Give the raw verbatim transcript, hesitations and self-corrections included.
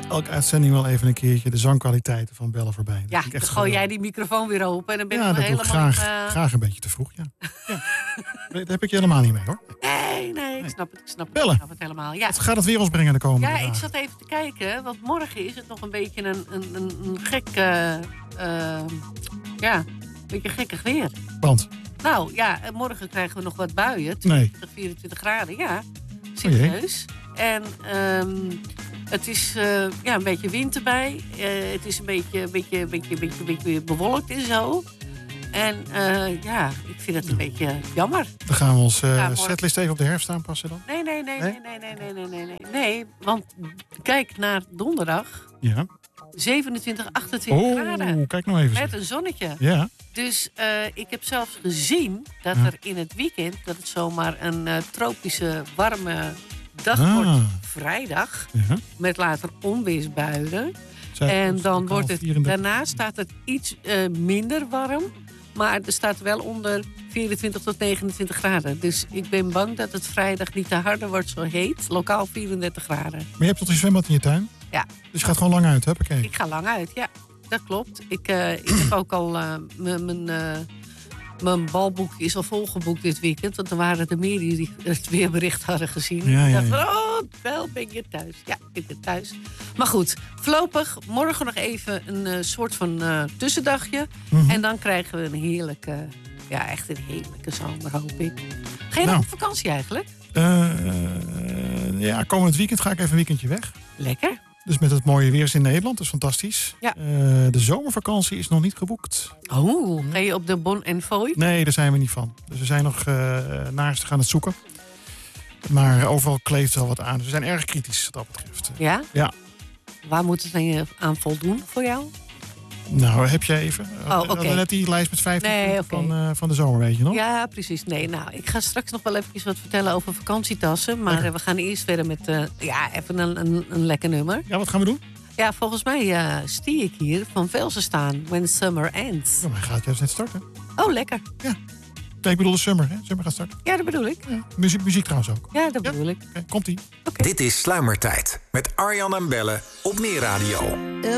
elke uitzending wel even een keertje de zangkwaliteiten van Belle voorbij. Ja, dan gooi jij die microfoon weer open en dan ben ik ja, dat helemaal... doe ik graag, uh... graag een beetje te vroeg, ja. ja. Daar heb ik je helemaal niet mee, hoor. Nee, nee, ik snap het, ik snap het, Belle, ik snap het helemaal. Ja. wat gaat het weer ons brengen de komende Ja, dagen? ik zat even te kijken, want morgen is het nog een beetje een, een, een, een gek... Uh, uh, ja, een beetje gekkig weer. Want? Nou, ja, morgen krijgen we nog wat buien. twintig, nee. vierentwintig graden, ja. Serieus. Oh en um, het is uh, ja, een beetje wind erbij. Uh, het is een beetje, een beetje, een beetje, een beetje, een beetje bewolkt en zo. En uh, ja, ik vind het een ja. beetje jammer. Dan gaan we ons uh, setlist even op de herfst aanpassen dan? Nee, nee, nee, nee, nee, nee, nee, nee, nee, nee. Nee, want kijk naar donderdag. Ja. zevenentwintig, achtentwintig oh, graden. Kijk nou even. Met een zonnetje. Ja. Dus uh, ik heb zelfs gezien dat ja. er in het weekend... dat het zomaar een uh, tropische, warme dag ah. wordt. Vrijdag. Ja. Met later onweersbuien. Zij, en dan wordt het... vierendertig Daarna staat het iets uh, minder warm. Maar er staat wel onder vierentwintig tot negenentwintig graden. Dus ik ben bang dat het vrijdag niet te harder wordt, zo heet. Lokaal vierendertig graden. Maar je hebt toch een zwembad in je tuin? Ja. Dus je gaat gewoon lang uit, hè? Okay. Ik ga lang uit, ja. Dat klopt. Ik, uh, ik heb ook al uh, mijn... Uh, Mijn balboekje is al volgeboekt dit weekend. Want er waren er meer die het weerbericht hadden gezien. Ja, ja, ja. Ik dacht, oh, wel ben je thuis. Ja, ik ben thuis. Maar goed, voorlopig morgen nog even een uh, soort van uh, tussendagje. Mm-hmm. En dan krijgen we een heerlijke, ja, echt een heerlijke zomer, hoop ik. Ga je nou, nog op vakantie eigenlijk? Uh, uh, ja, komend weekend ga ik even een weekendje weg. Lekker. Dus met het mooie weer in Nederland, dat is fantastisch. Ja. Uh, de zomervakantie is nog niet geboekt. Oh, ga je op de Bon en Foy? Nee, daar zijn we niet van. Dus we zijn nog uh, naast gaan het zoeken. Maar overal kleeft wel wat aan. Dus we zijn erg kritisch wat dat betreft. Ja? Ja. Waar moet het dan aan voldoen voor jou? Nou, heb je even. Oh, oké. Okay. Net die lijst met vijftien nee, okay. van, uh, van de zomer, weet je nog? Ja, precies. Nee, nou, ik ga straks nog wel even wat vertellen over vakantietassen. Maar uh, we gaan eerst verder met uh, ja, even een, een, een lekker nummer. Ja, wat gaan we doen? Ja, volgens mij uh, stie ik hier van Velsen staan. When Summer Ends. Ja, maar gaat juist net starten. Oh, lekker. Ja. Nee, ik bedoel de summer, hè? Summer gaat starten. Ja, dat bedoel ik. Ja. Muziek, muziek trouwens ook. Ja, dat ja? bedoel ik. Okay, komt-ie. Okay. Dit is Sluimertijd met Arjan en Belle op Meer Radio.